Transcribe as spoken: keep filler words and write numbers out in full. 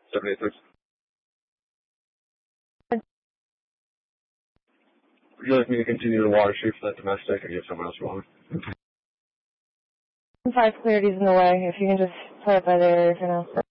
seven eight six. Would you like me to continue the water shoot for that domestic, or do you have someone else you want? Five clarity's in the way. If you can just play it by the area for now.